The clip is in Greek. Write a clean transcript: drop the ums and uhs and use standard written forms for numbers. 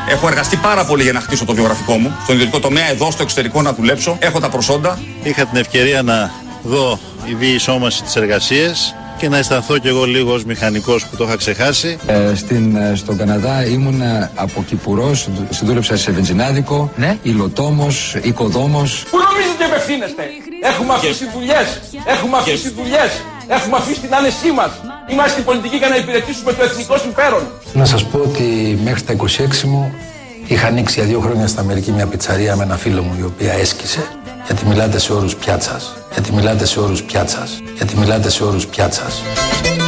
Έχω εργαστεί πάρα πολύ για να χτίσω το βιογραφικό μου. Στον ιδιωτικό τομέα, εδώ στο εξωτερικό να δουλέψω. Έχω τα προσόντα. Είχα την ευκαιρία να δω η διεισόμαση της εργασίας και να αισθανθώ κι εγώ λίγο ως μηχανικός που το είχα ξεχάσει. Στον Καναδά ήμουν από κυπουρός, δούλεψα σε βενζινάδικο, υλοτόμος, οικοδόμος. Πού νομίζετε απευθύνεστε? Έχουμε αφήσει δουλειές, έχουμε αφήσει την άνεσή μας. Είμαστε στην πολιτική για να υπηρετήσουμε το εθνικό συμφέρον. Να σας πω ότι μέχρι τα 26 μου είχα ανοίξει για 2 χρόνια στην Αμερική μια πιτσαρία με ένα φίλο μου η οποία έσκησε. Γιατί μιλάτε σε όρους πιάτσας.